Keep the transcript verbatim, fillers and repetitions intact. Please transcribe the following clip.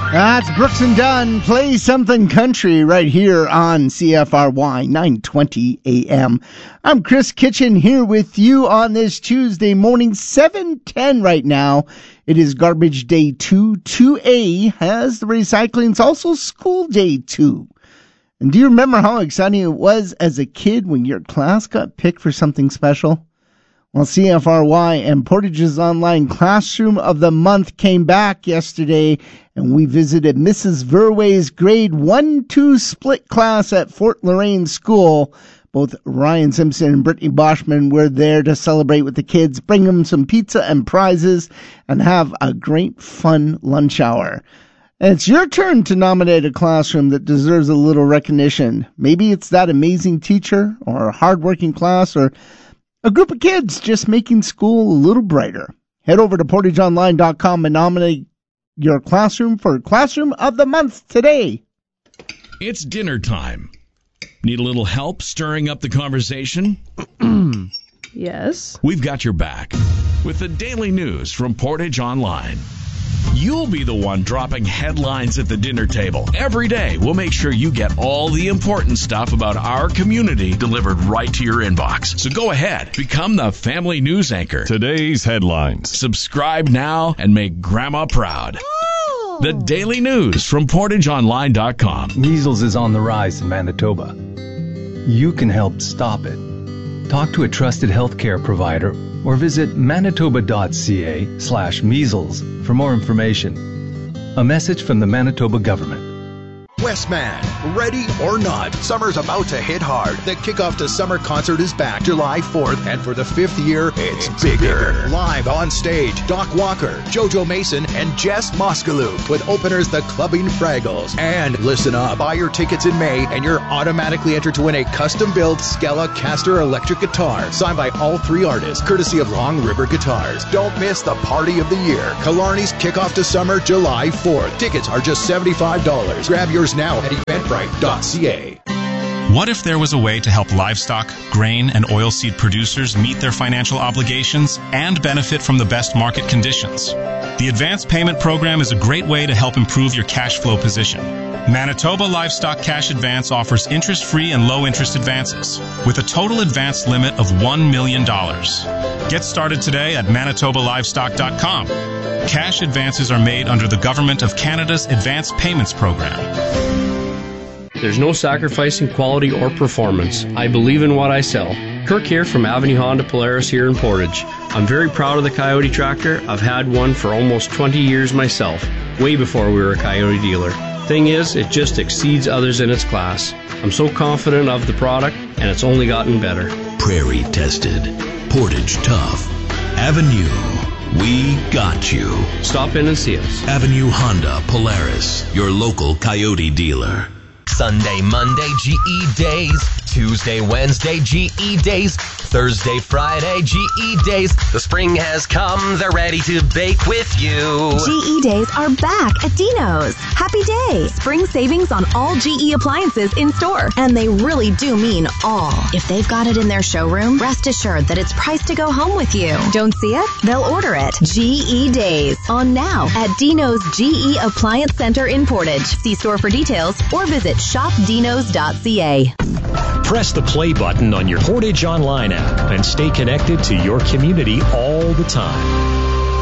That's Brooks and Dunn. Play something country right here on C F R Y nine twenty A M. I'm Chris Kitchen here with you on this Tuesday morning, seven ten right now. It is garbage day two. two A has the recycling. It's also school day two. And do you remember how exciting it was as a kid when your class got picked for something special? Well, C F R Y and Portage's online Classroom of the Month came back yesterday, and we visited Missus Verway's grade one two split class at Fort Lorraine School. Both Ryan Simpson and Brittany Boschman were there to celebrate with the kids, bring them some pizza and prizes, and have a great, fun lunch hour. And it's your turn to nominate a classroom that deserves a little recognition. Maybe it's that amazing teacher, or a hardworking class, or a group of kids just making school a little brighter. Head over to portage online dot com and nominate your classroom for Classroom of the Month today. It's dinner time. Need a little help stirring up the conversation? Yes. We've got your back with the daily news from Portage Online. You'll be the one dropping headlines at the dinner table. Every day, we'll make sure you get all the important stuff about our community delivered right to your inbox. So go ahead, become the family news anchor. Today's headlines. Subscribe now and make Grandma proud. Ooh. The daily news from portage online dot com. Measles is on the rise in Manitoba. You can help stop it. Talk to a trusted healthcare provider or visit manitoba.ca slash measles for more information. A message from the Manitoba government. Westman, ready or not, summer's about to hit hard. The Kickoff to Summer concert is back July fourth, and for the fifth year, it's, it's bigger. bigger. Live on stage, Doc Walker, JoJo Mason, and Jess Moskalu, with openers the Clubbing Fraggles. And listen up, buy your tickets in May, and you're automatically entered to win a custom-built Skella Caster electric guitar, signed by all three artists, courtesy of Long River Guitars. Don't miss the party of the year. Killarney's Kickoff to Summer, July fourth. Tickets are just seventy-five dollars. Grab yours now at eventbrite dot c a. What if there was a way to help livestock, grain, and oilseed producers meet their financial obligations and benefit from the best market conditions? The Advanced Payment Program is a great way to help improve your cash flow position. Manitoba Livestock Cash Advance offers interest-free and low-interest advances with a total advance limit of one million dollars. Get started today at manitoba livestock dot com. Cash advances are made under the Government of Canada's Advanced Payments Program. There's no sacrificing quality or performance. I believe in what I sell. Kirk here from Avenue Honda Polaris here in Portage. I'm very proud of the Coyote tractor. I've had one for almost twenty years myself, way before we were a Coyote dealer. Thing is, it just exceeds others in its class. I'm so confident of the product, and it's only gotten better. Prairie tested. Portage tough. Avenue. We got you. Stop in and see us. Avenue Honda Polaris, your local Coyote dealer. Sunday, Monday, G E days. Tuesday, Wednesday, G E days. Thursday, Friday, G E days. The spring has come, they're ready to bake with you. G E days are back at Dino's. Happy day! Spring savings on all G E appliances in store. And they really do mean all. If they've got it in their showroom, rest assured that it's priced to go home with you. Don't see it? They'll order it. G E days. On now at Dino's G E Appliance Center in Portage. See store for details or visit shop dinos dot c a. Press the play button on your Portage Online app and stay connected to your community all the time.